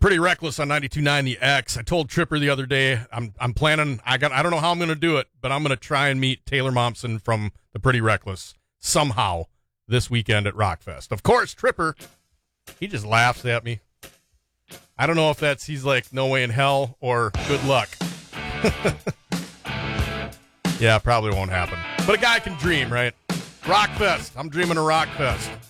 Pretty Reckless on 92.9 The X. I told Tripper the other day, I'm planning, I don't know how I'm going to do it, but I'm going to try and meet Taylor Momsen from the Pretty Reckless somehow this weekend at Rockfest. Of course, Tripper, he just laughs at me. I don't know if he's like, no way in hell or good luck. Yeah, probably won't happen. But a guy can dream, right? Rockfest. I'm dreaming of Rockfest.